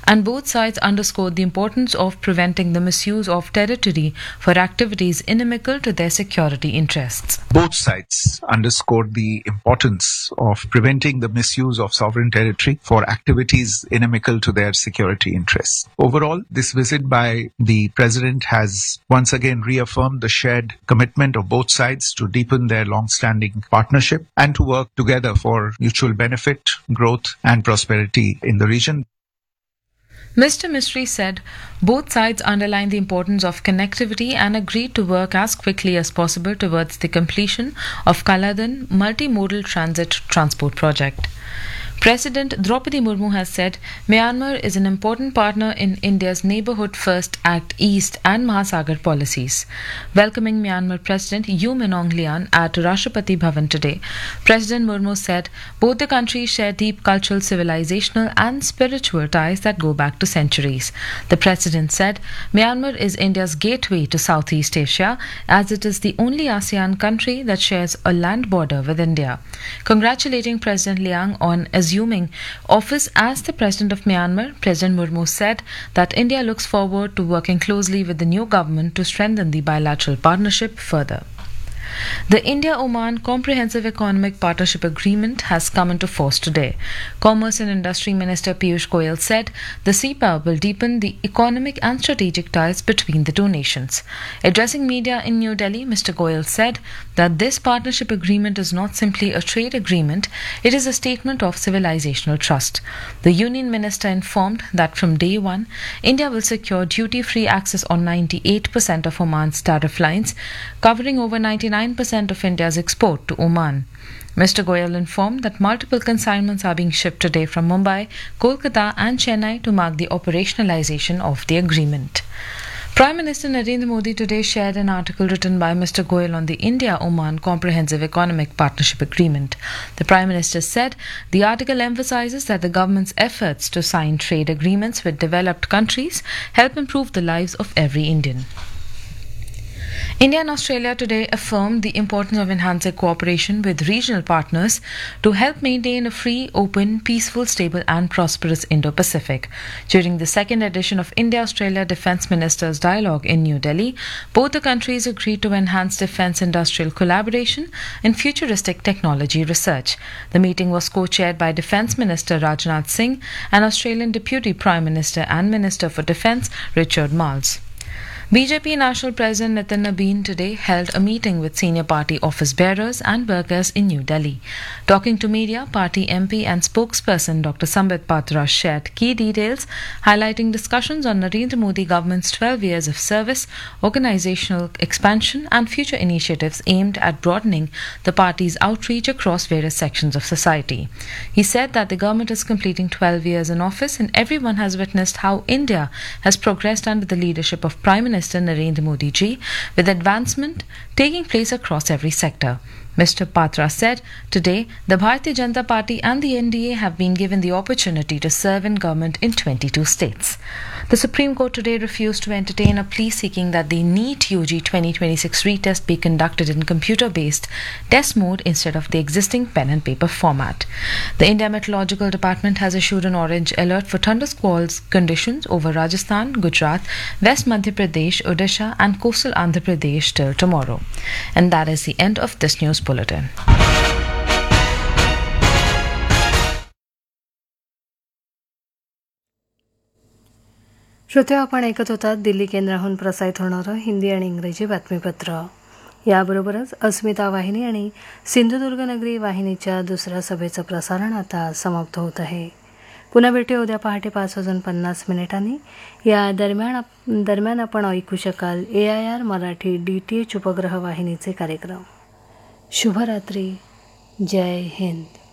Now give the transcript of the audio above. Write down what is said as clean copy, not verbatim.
and both sides underscored the importance of preventing the misuse of territory for activities inimical to their security interests. Both sides underscored the importance of preventing the misuse of sovereign territory for activities inimical to their security interests. Overall, this visit by the President has once again reaffirmed the shared commitment of both sides to deepen their long-standing partnership and to work together for mutual benefit, growth and prosperity in the region. Mr. Mistry said both sides underlined the importance of connectivity and agreed to work as quickly as possible towards the completion of Kaladan multimodal transit transport project. President Draupadi Murmu has said Myanmar is an important partner in India's Neighbourhood First Act East and Mahasagar policies. Welcoming Myanmar President U Min Aung Hlaing at Rashtrapati Bhavan today, President Murmu said both the countries share deep cultural, civilizational and spiritual ties that go back to centuries. The President said Myanmar is India's gateway to Southeast Asia as it is the only ASEAN country that shares a land border with India. Congratulating President Liang on assuming office as the President of Myanmar, President Murmu said that India looks forward to working closely with the new government to strengthen the bilateral partnership further. The India-Oman Comprehensive Economic Partnership Agreement has come into force today. Commerce and Industry Minister Piyush Goyal said the CEPA will deepen the economic and strategic ties between the two nations. Addressing media in New Delhi, Mr. Goyal said that this partnership agreement is not simply a trade agreement, it is a statement of civilizational trust. The Union Minister informed that from day one, India will secure duty-free access on 98% of Oman's tariff lines, covering over 99% of India's export to Oman. Mr. Goyal informed that multiple consignments are being shipped today from Mumbai, Kolkata and Chennai to mark the operationalization of the agreement. Prime Minister Narendra Modi today shared an article written by Mr. Goyal on the India-Oman Comprehensive Economic Partnership Agreement. The Prime Minister said the article emphasizes that the government's efforts to sign trade agreements with developed countries help improve the lives of every Indian. India and Australia today affirmed the importance of enhancing cooperation with regional partners to help maintain a free, open, peaceful, stable and prosperous Indo-Pacific. During the second edition of India-Australia Defence Ministers Dialogue in New Delhi, both the countries agreed to enhance defence industrial collaboration and futuristic technology research. The meeting was co-chaired by Defence Minister Rajnath Singh and Australian Deputy Prime Minister and Minister for Defence Richard Marles. BJP National President Nitin Nabin today held a meeting with senior party office bearers and workers in New Delhi. Talking to media, party MP and spokesperson Dr. Sambit Patra shared key details, highlighting discussions on Narendra Modi government's 12 years of service, organizational expansion and future initiatives aimed at broadening the party's outreach across various sections of society. He said that the government is completing 12 years in office and everyone has witnessed how India has progressed under the leadership of Prime Minister Narendra Modi ji, with advancement taking place across every sector. Mr. Patra said, today, the Bharatiya Janata Party and the NDA have been given the opportunity to serve in government in 22 states. The Supreme Court today refused to entertain a plea seeking that the NEET UG 2026 retest be conducted in computer-based test mode instead of the existing pen and paper format. The India Meteorological Department has issued an orange alert for thundersquall conditions over Rajasthan, Gujarat, West Madhya Pradesh, Odisha and coastal Andhra Pradesh till tomorrow. And that is the end of this news bulletin. श्रोते, आपण ऐकत होतात दिल्ली केंद्राहून प्रसारित होणारं हिंदी आणि इंग्रजी बातमीपत्र. याबरोबरच अस्मिता वाहिनी आणि सिंधुदुर्ग नगरी वाहिनीच्या दुसऱ्या सभेचं प्रसारण आता समाप्त होत आहे. पुन्हा भेटूया उद्या पहाटे 5:50 या दरम्यान आपण ऐकू शकाल AIR मराठी DTH उपग्रह वाहिनीचे कार्यक्रम. शुभरात्री. जय हिंद.